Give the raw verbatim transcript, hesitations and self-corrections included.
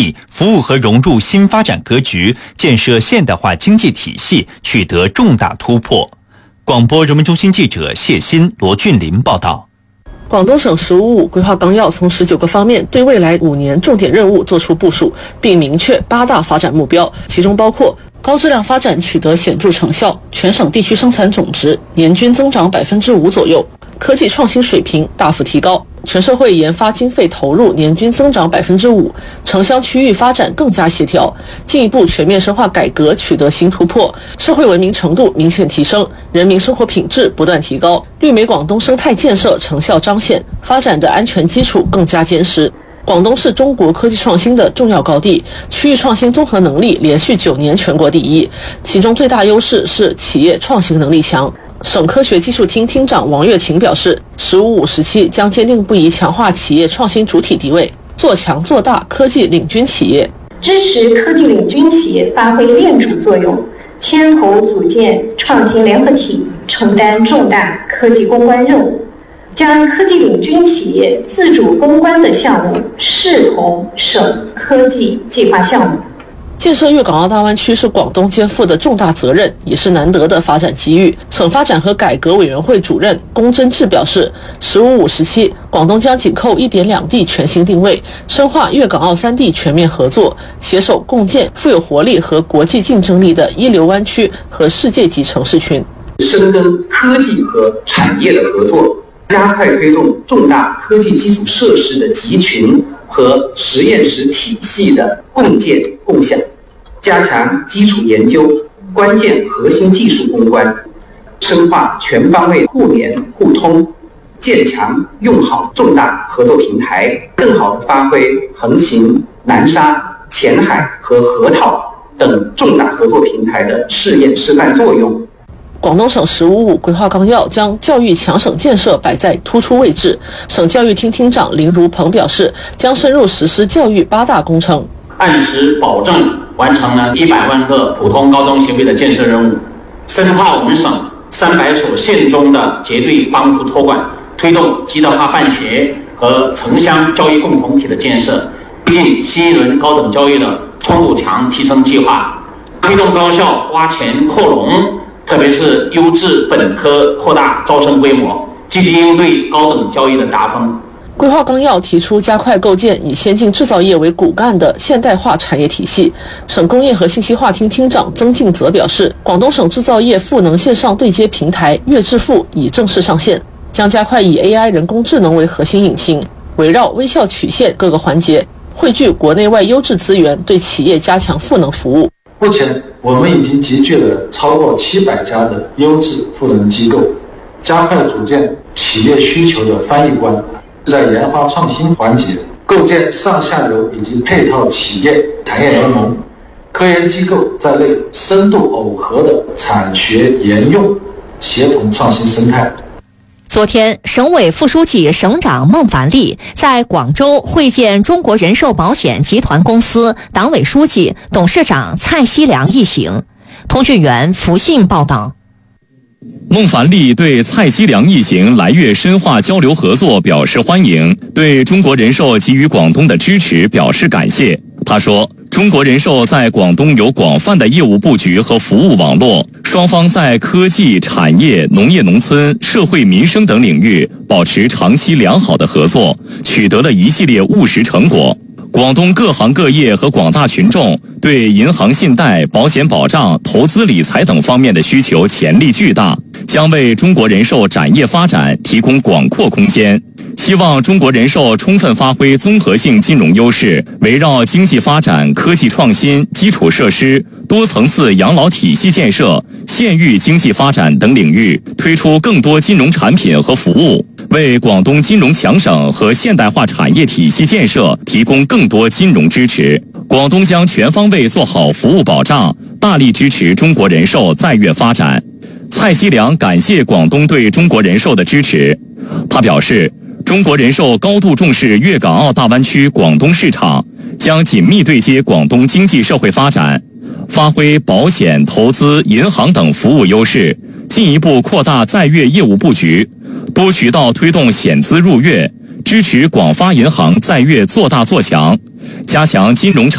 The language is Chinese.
济，服务和融入新发展格局，建设现代化经济体系取得重大突破。广播人文中心记者谢鑫、罗俊林报道。 广东省“十五五”规划纲要从十九个方面对未来五年重点任务作出部署，并明确八大发展目标，其中包括高质量发展取得显著成效，全省地区生产总值年均增长百分之五左右，科技创新水平大幅提高，全社会研发经费投入年均增长百分之五，城乡区域发展更加协调，进一步全面深化改革取得新突破，社会文明程度明显提升，人民生活品质不断提高，绿美广东生态建设成效彰显，发展的安全基础更加坚实。广东是中国科技创新的重要高地，区域创新综合能力连续九年全国第一，其中最大优势是企业创新能力强。省科学技术厅厅长王月琴表示，十五五时期将坚定不移强化企业创新主体地位，做强做大科技领军企业， 支持科技领军企业发挥链主作用，牵头组建创新联合体，承担重大科技攻关任务，将科技领军企业自主攻关的项目视同省科技计划项目。 建设粤港澳大湾区是广东肩负的重大责任，也是难得的发展机遇。省发展和改革委员会主任龚真志表示，十五五时期，广东将紧扣一点两地全新定位，深化粤港澳三地全面合作，携手共建富有活力和国际竞争力的一流湾区和世界级城市群。 深耕科技和产业的合作，加快推动重大科技基础设施的集群和实验室体系的共建共享，加强基础研究、关键核心技术攻关，深化全方位互联互通，建强用好重大合作平台，更好地发挥横琴、南沙、前海和河套等重大合作平台的试验示范作用。 广东省“十五五”规划纲要将教育强省建设摆在突出位置。省教育厅厅长林如鹏表示，将深入实施教育八大工程， 按时保证完成了一百万个普通高中学位的建设任务，深化我们省三百所县中的结对帮扶托管，推动极德化办学和城乡教育共同体的建设，推进新一轮高等教育的冲堵墙提升计划，推动高校挖潜扩容，特别是优质本科扩大招生规模，积极应对高等教育的达峰。 规划纲要提出加快构建以先进制造业为骨干的现代化产业体系。省工业和信息化厅厅长曾敬泽表示，广东省制造业赋能线上对接平台粤智富已正式上线，将加快以 A I 人工智能为核心引擎，围绕微笑曲线各个环节，汇聚国内外优质资源，对企业加强赋能服务。 目前我们已经集聚了超过七百家的优质赋能机构，加快组建企业需求的翻译官，在研发创新环节构建上下游以及配套企业产业联盟，科研机构在内深度耦合的产学研用协同创新生态。 昨天，省委副书记、省长孟凡利在广州会见中国人寿保险集团公司党委书记、董事长蔡锡良一行。通讯员福信报道。 孟凡利对蔡锡良一行来粤深化交流合作表示欢迎，对中国人寿给予广东的支持表示感谢。他说，中国人寿在广东有广泛的业务布局和服务网络，双方在科技、产业、农业农村、社会民生等领域保持长期良好的合作，取得了一系列务实成果。广东各行各业和广大群众对银行信贷、保险保障、投资理财等方面的需求潜力巨大，将为中国人寿展业发展提供广阔空间。希望中国人寿充分发挥综合性金融优势，围绕经济发展、科技创新、基础设施、多层次养老体系建设、县域经济发展等领域，推出更多金融产品和服务，为广东金融强省和现代化产业体系建设提供更多金融支持。广东将全方位做好服务保障，大力支持中国人寿在粤发展。蔡锡良感谢广东对中国人寿的支持，他表示，中国人寿高度重视粤港澳大湾区广东市场，将紧密对接广东经济社会发展，发挥保险、投资、银行等服务优势，进一步扩大在粤业务布局，多渠道推动险资入粤，支持广发银行在粤做大做强，加强金融